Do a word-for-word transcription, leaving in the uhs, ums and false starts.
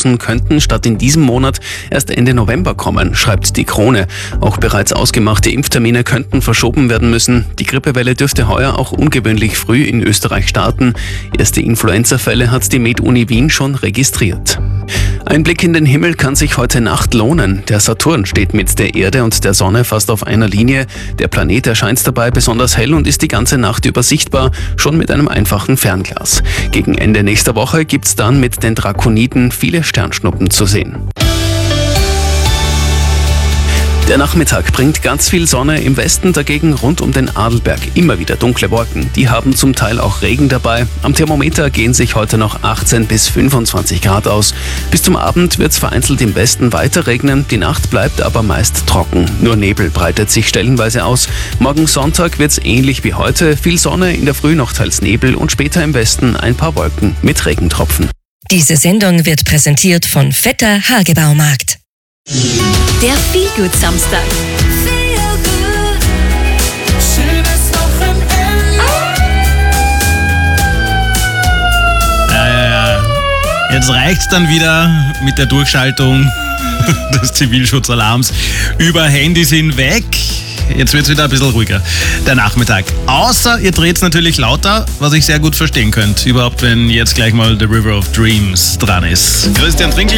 Impfdosen könnten statt in diesem Monat erst Ende November kommen, schreibt die Krone. Auch bereits ausgemachte Impftermine könnten verschoben werden müssen. Die Grippewelle dürfte heuer auch ungewöhnlich früh in Österreich starten. Erste Influenza-Fälle hat die Med-Uni Wien schon registriert. Ein Blick in den Himmel kann sich heute Nacht lohnen. Der Saturn steht mit der Erde und der Sonne fast auf einer Linie. Der Planet erscheint dabei besonders hell und ist die ganze Nacht über sichtbar, schon mit einem einfachen Fernglas. Gegen Ende nächster Woche gibt's dann mit den Drakoniden viele Sternschnuppen zu sehen. Der Nachmittag bringt ganz viel Sonne, im Westen dagegen rund um den Adelberg immer wieder dunkle Wolken. Die haben zum Teil auch Regen dabei. Am Thermometer gehen sich heute noch achtzehn bis fünfundzwanzig Grad aus. Bis zum Abend wird es vereinzelt im Westen weiter regnen, die Nacht bleibt aber meist trocken. Nur Nebel breitet sich stellenweise aus. Morgen Sonntag wird es ähnlich wie heute, viel Sonne, in der Früh noch teils Nebel und später im Westen ein paar Wolken mit Regentropfen. Diese Sendung wird präsentiert von Vetter Hagebaumarkt. Der Feelgood-Samstag. Ja, ja, ja. Jetzt reicht's dann wieder mit der Durchschaltung des Zivilschutzalarms über Handys hinweg. Jetzt wird's wieder ein bisschen ruhiger, der Nachmittag. Außer ihr dreht's natürlich lauter, was ich sehr gut verstehen könnt. Überhaupt, wenn jetzt gleich mal The River of Dreams dran ist. Christian Trinkl